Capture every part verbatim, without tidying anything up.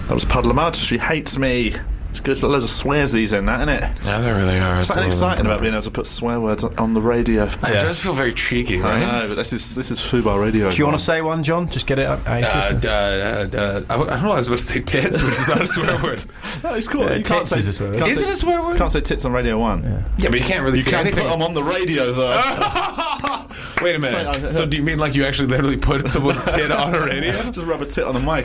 That was a puddle of mud. She hates me. It's good. There's loads of swearsies in that, isn't it? Yeah, there really are. It's something exciting about being able to put swear words on the radio. It yeah. does feel very cheeky, right? I know, but this is this is Fubar Radio. Do you want to say one, John? Just get it up. Uh, uh, uh, uh, I don't know. I was supposed to say tits, which is not a swear word. No, it's cool. Yeah, you can't say is a swear word. Is say, it a swear word? You can't say tits on Radio One. Yeah, yeah but you can't really you say can't anything. put them on the radio, though. Wait a minute. So, so do you mean like you actually literally put someone's tit on a radio? Just rub a tit on a mic,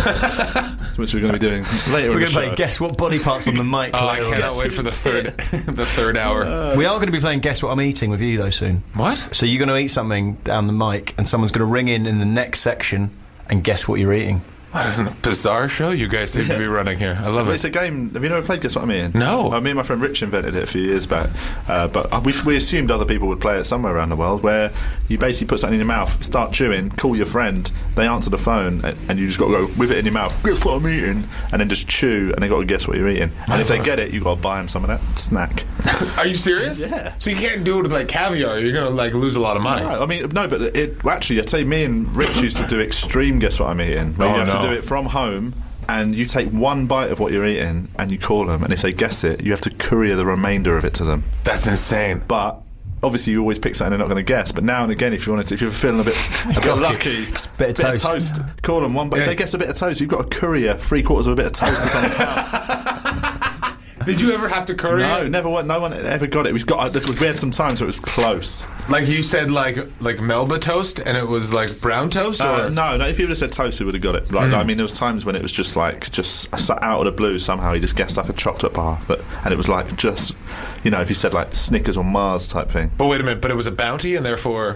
innit? Which we're going to be doing later. We're going to play Guess What Body Parts on the mic. Oh, I cannot wait for the third, the third hour. Uh, we are going to be playing Guess What I'm Eating with you though soon. What? So you're going to eat something down the mic, and someone's going to ring in in the next section and guess what you're eating. What a bizarre show you guys seem yeah. to be running here. I love it. It's a game. Have you never played Guess What I'm Eating? No. Uh, me and my friend Rich invented it a few years back. Uh, but we, we assumed other people would play it somewhere around the world, where you basically put something in your mouth, start chewing, call your friend, they answer the phone, and you just got to go with it in your mouth, guess what I'm eating, and then just chew, and they got to guess what you're eating. And if they get it, you got to buy them some of that snack. Are you serious? Yeah. So you can't do it with like caviar. You're going to like lose a lot of money. No, I mean, no, but it actually, I tell you, me and Rich used to do extreme Guess What I'm Eating, where oh, you have no. to do it from home. And you take one bite of what you're eating and you call them, and if they guess it, you have to courier the remainder of it to them. That's insane. But obviously, you always pick something they're not going to guess. But now and again, if you wanted to, if you're feeling a bit, a bit lucky, it's a bit, of, bit toast. of toast, call them one. But yeah. if they guess a bit of toast, you've got to courier three quarters of a bit of toast to someone's house. Did you ever have to courier? No, never. No one ever got it. We got. We had some time, so it was close. Like you said, like like Melba toast, and it was like brown toast. Or? Uh, no, no. If you would have said toast, he would have got it. Like, mm. I mean, there was times when it was just like just out of the blue. Somehow he just guessed like a chocolate bar, but and it was like just, you know, if he said like Snickers or Mars type thing. But wait a minute. But it was a bounty, and therefore.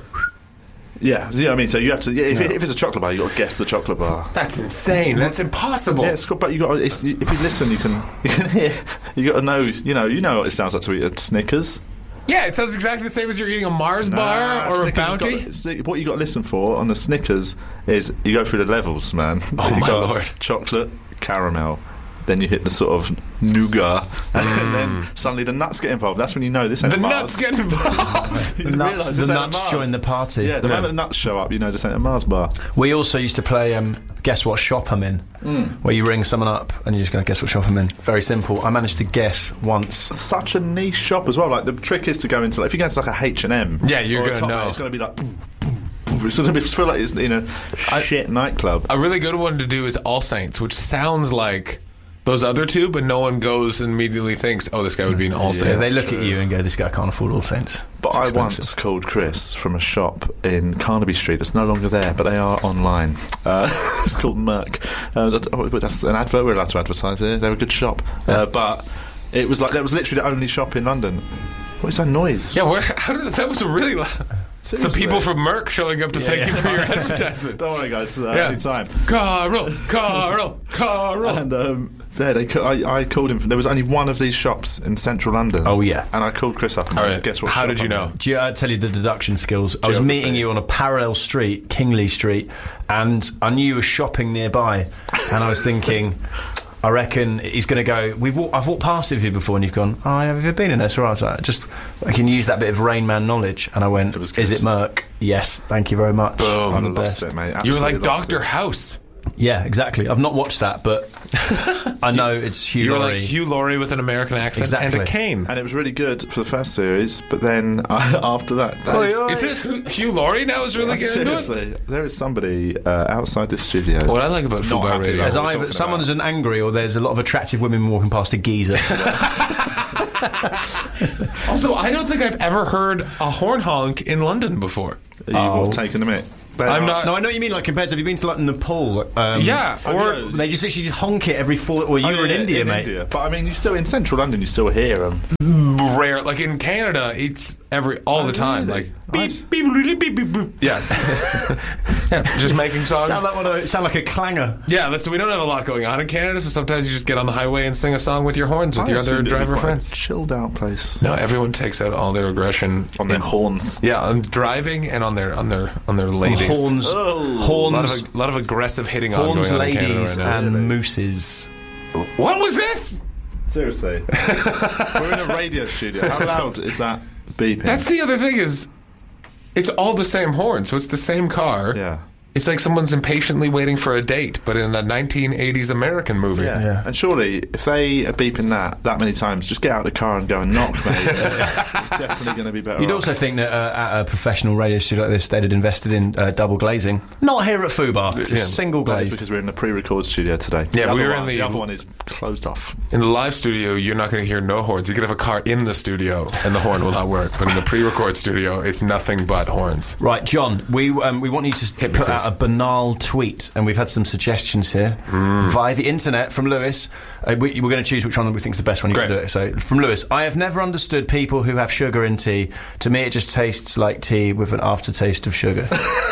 Yeah, you know what I mean. So you have to. Yeah, if, no. if it's a chocolate bar, you got to guess the chocolate bar. That's insane. That's impossible. Yeah, it's got, but you got. It's, if you listen, you can. You can hear. You got to know. You know. You know what it sounds like to eat a Snickers. Yeah, it sounds exactly the same as you're eating a Mars nah, bar or Snickers a bounty. Got, what you got to listen for on the Snickers is you go through the levels, man. Oh you my got lord! Chocolate, caramel. Then you hit the sort of nougat, and mm. then suddenly the nuts get involved. That's when you know this ain't the a Mars. nuts get involved. the nuts, the nuts join the party. Yeah, the yeah. moment the nuts show up, you know this ain't a Mars bar. We also used to play um, Guess What Shop I'm In, mm. where you ring someone up and you just go, guess what shop I'm in. Very simple. I managed to guess once. Such a niche shop as well. Like the trick is to go into like if you go into like a H and M, yeah, you're gonna know. Mate, it's gonna be like. Boom, boom, boom. It's gonna be feel like it's in a I, shit nightclub. A really good one to do is All Saints, which sounds like those other two, but no one goes and immediately thinks, oh, this guy would be an All Saints. Yeah, they look true. At you and go, this guy can't afford All Saints. But I once called Chris from a shop in Carnaby Street. It's no longer there, but they are online. Uh, it's called Merck. Uh, that's an advert. We're allowed to advertise here. They're a good shop. Uh, but it was like that was literally the only shop in London. What is that noise? Yeah, where, how did, that was a really loud... It's the people from Merck showing up to yeah, thank yeah. you for your advertisement. Don't worry, guys. Uh, yeah. Any time. Carl, Carl, Carl. And um, yeah, they, I, I called him. There was only one of these shops in central London. Oh yeah. And I called Chris up. And right. Guess what? How shop did you I'm know? in. Do you, I tell you the deduction skills. Geography. I was meeting you on a parallel street, Kingley Street, and I knew you were shopping nearby, and I was thinking. I reckon he's going to go. We've walk, I've walked past it with you before, and you've gone. Oh, have you been in there? So I was like, just I can use that bit of Rain Man knowledge. And I went, it was "Is it Merck? Yes, thank you very much." Boom! I'm I the lost best. it, mate. You were Absolutely like Doctor House. Yeah, exactly. I've not watched that, but I know it's Hugh you Laurie. You were like Hugh Laurie with an American accent exactly. and a cane. And it was really good for the first series, but then uh, after that... that oi, is, oi. is this Hugh Laurie now is really getting into it? Seriously, there is somebody uh, outside this studio... What I like about Fubar Radio... There's either someone who's an angry or there's a lot of attractive women walking past a geezer. Also, I don't think I've ever heard a horn honk in London before. Are you oh. all taking them in? They I'm are. not. No, I know what you mean. Like compared to, have you been to like Nepal? Um, yeah, or oh, they just literally just honk it every four. Or you oh, were yeah, in India, in mate. India. But I mean, you still in central London. You still hear them. Rare, like in Canada, it's every all oh, the time. Really? Like Nice. beep, beep, beep, beep, beep. Yeah, yeah, just making songs. Sound like one of those, sound like a clanger. Yeah, listen, we don't have a lot going on in Canada, so sometimes you just get on the highway and sing a song with your horns with I your other driver quite friends. A chilled out place. No, everyone takes out all their aggression on their horns. Yeah, on driving and on their on their on their ladies. Horns, oh. horns, a lot of, a lot of aggressive hitting on horns, going on in ladies, Canada right now. and mooses. What was this? Seriously, we're in a radio studio. How loud is that beeping? That's the other thing is, it's all the same horn, so it's the same car. Yeah. It's like someone's impatiently waiting for a date, but in a nineteen eighties American movie. Yeah. Yeah. And surely, if they are beeping that that many times, just get out of the car and go and knock, mate. You're definitely going to be better You'd off. also think that uh, at a professional radio studio like this, they'd have invested in uh, double glazing. Not here at Fubar, just Yeah. single That is glazed. because we're in the pre-record studio today. Yeah, the we other were in one, the- the other one is closed off. In the live studio, you're not going to hear no horns. You could have a car in the studio, and the horn will not work. But in the pre-record studio, it's nothing but horns. Right, John, we um, we want you to Hit me, put Chris. out a banal tweet, and we've had some suggestions here via the internet from Lewis. Uh, we, we're going to choose which one we think is the best one. You can Great. do it. So, from Lewis, I have never understood people who have sugar in tea. To me, it just tastes like tea with an aftertaste of sugar.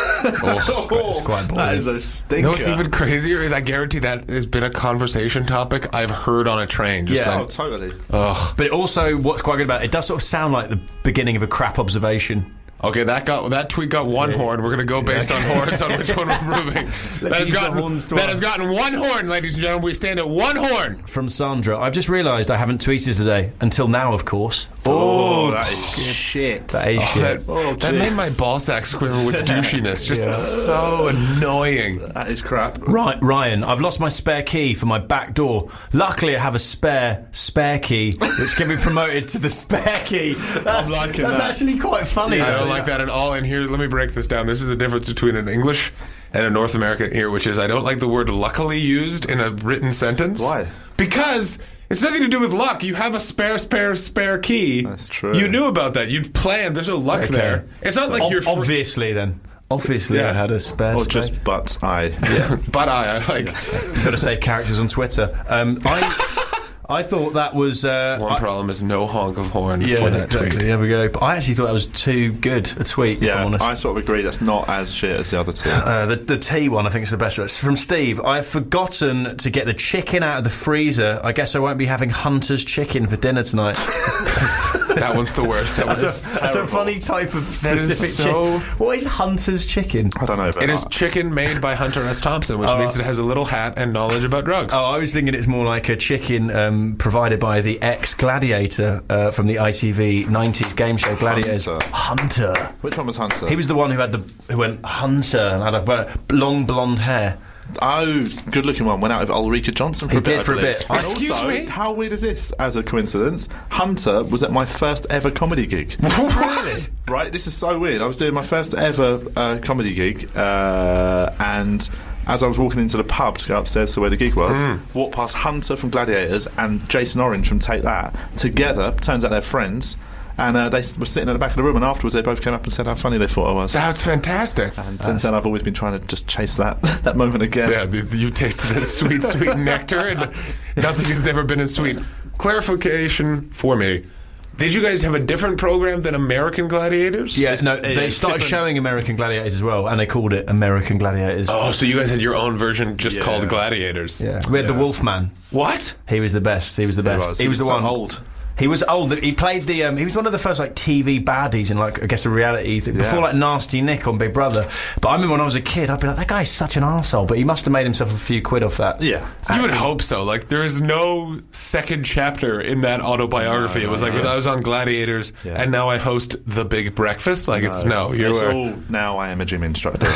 oh, it's quite boring. That is a stinker. You know what's even crazier is I guarantee that has been a conversation topic I've heard on a train. Just Yeah. Oh, like, totally. ugh. But it also, what's quite good about it, it does sort of sound like the beginning of a crap observation. Okay, that got that tweet got one horn. We're going to go based on horns on which one we're moving. That has, use the gotten, horns to that our- has gotten one horn, ladies and gentlemen. We stand at one horn. From Sandra, I've just realised I haven't tweeted today, until now, of course. Oh, that is shit. That is shit. That, Oh, that made jeez. my ball sack quiver with douchiness. Just so annoying. That is crap. Right, Ryan, I've lost my spare key for my back door. Luckily, I have a spare spare key, which can be promoted to the spare key. That's, I'm liking that's that. actually quite funny. I though. don't like that at all. And here, let me break this down. This is the difference between an English and a North American here, which is I don't like the word luckily used in a written sentence. Why? Because it's nothing to do with luck. You have a spare, spare, spare key. That's true. You knew about that. You'd planned. There's no luck Okay. there. It's not like Ob- you're... fr- obviously, then. Obviously, Yeah. I had a spare Or spare. just but I. But I, I like... You've got to save characters on Twitter. Um, I I thought that was... Uh, One I- problem is no honk of horn yeah, for that exactly. tweet. There we go. But I actually thought that was too good a tweet, if I'm Yeah, honest. I sort of agree. That's not as shit as the other two. Uh, the, the tea one, I think, is the best. It's from Steve. I've forgotten to get the chicken out of the freezer. I guess I won't be having Hunter's chicken for dinner tonight. That one's the worst. That was That's a, that's a funny type of specific so- chicken. What is Hunter's chicken? I don't know. But It is chicken made by Hunter S. Thompson, which Oh. means it has a little hat and knowledge about drugs. Oh, I was thinking it's more like a chicken um, provided by the ex-gladiator uh, from the I T V nineties game show Gladiators. Hunter. Hunter. Which one was Hunter? He was the one who had the who went Hunter and had a long blonde hair. Oh, good-looking one. Went out with Ulrika Johnson for He a bit. did I for a believe. bit. And Excuse also, me? how weird is this? As a coincidence, Hunter was at my first ever comedy gig. Really? Right? This is so weird. I was doing my first ever uh, comedy gig, uh, and as I was walking into the pub to go upstairs to where the gig was, walked past Hunter from Gladiators and Jason Orange from Take That together. Turns out they're friends. And uh, they were sitting at the back of the room, and afterwards they both came up and said how funny they thought I was. That's fantastic. And since then, I've always been trying to just chase that that moment again. Yeah, th- you've tasted that sweet, sweet nectar, and nothing has never been as sweet. Clarification for me. Did you guys have a different program than American Gladiators? Yeah, It's- no, it's they started different. showing American Gladiators as well, and they called it American Gladiators. Oh, so you guys had your own version just Yeah. called Gladiators. Yeah. We had the Wolfman. What? He was the best. He was the best. was. He, He was, was the so one old. He was old. He played the. Um, he was one of the first like T V baddies in like I guess a reality thing before Yeah. like Nasty Nick on Big Brother. But I remember when I was a kid, I'd be like, that guy's such an arsehole, but he must have made himself a few quid off that. Yeah. You would hope so. Like, there is no second chapter in that autobiography. No, it was no, like, no. I was on Gladiators, Yeah. and now I host The Big Breakfast. Like, it's no. You It's are. all now. I am a gym instructor.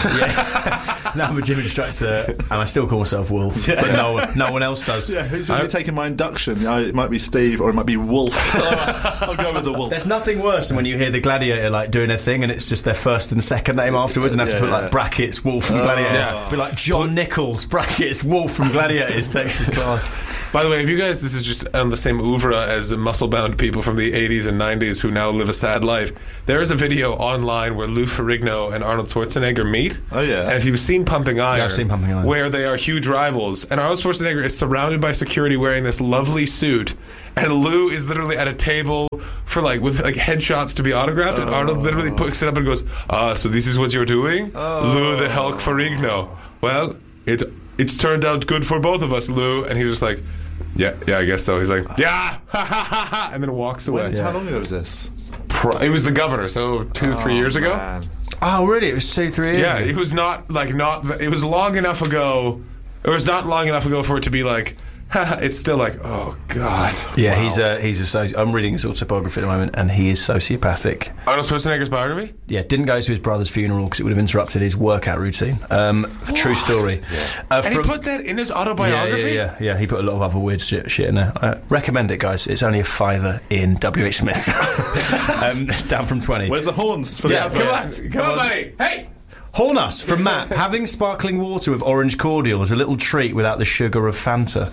Now I'm a gym instructor, and I still call myself Wolf, but no, one- no one else does. Yeah, who's going to be taking my induction? Uh, it might be Steve, or it might be Wolf. I'll go with the Wolf. There's nothing worse than when you hear the Gladiator like doing a thing and it's just their first and second name afterwards and have to Yeah, put yeah. like brackets Wolf from Gladiators. Yeah. Be like John Nichols brackets Wolf from Gladiators takes his class. By the way, if you guys, this is just on the same oeuvre as the muscle-bound people from the eighties and nineties who now live a sad life. There is a video online where Lou Ferrigno and Arnold Schwarzenegger meet. Oh, yeah. And if you've seen Pumping Iron, I've seen Pumping Iron. where they are huge rivals, and Arnold Schwarzenegger is surrounded by security wearing this lovely suit, and Lou is literally at a table for like with like headshots to be autographed, and Arnold literally picks it up and goes, "Ah, so this is what you're doing, Lou the Hulk Ferrigno. Well, it it's turned out good for both of us, Lou." And he's just like, "Yeah, yeah, I guess so." He's like, "Yeah," ha ha ha ha, and then walks away. When- How long ago was this? Pro- It was the governor, so two, three years ago. Man. Oh, really? It was two, three years Yeah, ago? it was not like not. It was long enough ago. It was not long enough ago for it to be like it's still like, oh god. Yeah, wow. he's a he's a. soci- I'm reading his autobiography at the moment, and he is sociopathic. Arnold Schwarzenegger's biography. Yeah, didn't go to his brother's funeral because it would have interrupted his workout routine. Um, true story. Yeah. Uh, and from, he put that in his autobiography. Yeah, yeah, yeah, yeah. He put a lot of other weird shit, shit in there. Uh, recommend it, guys. It's only a fiver in W H Smith. um, it's down from twenty. Where's the horns for Yeah, the Come adverts? on, come on, buddy. Hey. Horn us from Matt. Having sparkling water with orange cordial is a little treat without the sugar of Fanta.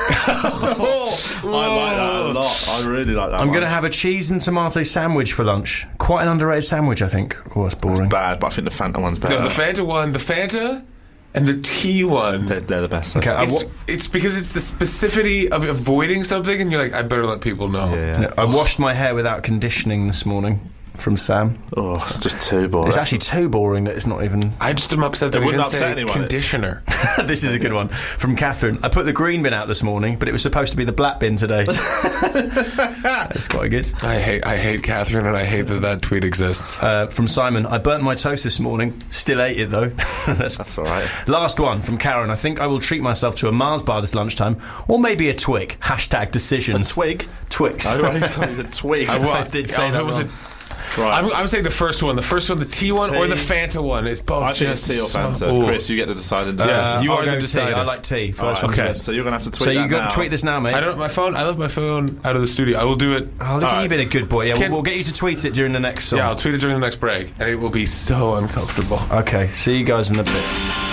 I like that a lot. I really like that. I'm one. going to have a cheese and tomato sandwich for lunch. Quite an underrated sandwich, I think. Oh, that's boring. bad, but I think the Fanta one's better. No, the Fanta one, the Fanta, and the tea one. They're, they're the best. Okay, I It's, wa- it's because it's the specificity of avoiding something, and you're like, I better let people know. Yeah, yeah. I washed my hair without conditioning this morning. From Sam. Oh, it's just too boring. It's actually too boring that it's not even. I just am upset that It we wouldn't didn't say upset anyone. conditioner. This is a good one from Catherine. I put the green bin out this morning, but it was supposed to be the black bin today. That's quite good. I hate I hate Catherine, and I hate that that tweet exists. Uh, from Simon, I burnt my toast this morning. Still ate it though. That's, That's all right. Last one from Karen. I think I will treat myself to a Mars bar this lunchtime, or maybe a Twig. Hashtag decisions. A twig? Twix. Oh, right, sorry, it's a twig. I, wa- I did say oh, that it was wrong. a, Right. I'm, I'm saying the first one. The first one, the tea one, or the Tea. Fanta one. It's both I think just it's tea or so- Fanta. Ooh. Chris, you get to decide. And Uh, decide. you I'll are the go tea. decider. I like tea. All First right, one. okay. So you're going to have to tweet So you that got now. to tweet this now, mate. I don't. My phone. I left my phone out of the studio. I will do it. Oh, look All at right. you being a good boy. Yeah, we'll, Can- we'll get you to tweet it during the next song. Yeah, I'll tweet it during the next break, and it will be so uncomfortable. Okay, see you guys in a bit.